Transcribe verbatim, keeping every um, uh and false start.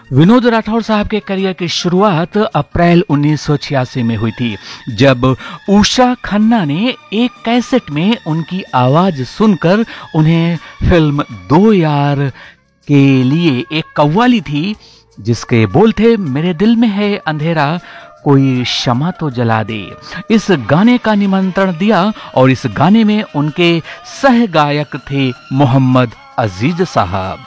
विनोद राठौर साहब के करियर की शुरुआत अप्रैल उन्नीस सौ छियासी में हुई थी, जब उषा खन्ना ने एक कैसेट में उनकी आवाज सुनकर उन्हें फिल्म दो यार के लिए एक कव्वाली थी जिसके बोल थे, मेरे दिल में है अंधेरा कोई शमा तो जला दे। इस गाने का निमंत्रण दिया और इस गाने में उनके सह गायक थे मोहम्मद अजीज साहब।